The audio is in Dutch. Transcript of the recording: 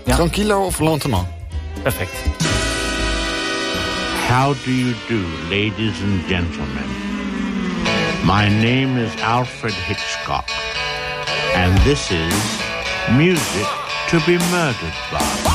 Ja. Tranquilo of lentement? Perfect. How do you do, ladies and gentlemen? My name is Alfred Hitchcock, and this is Music to be Murdered By.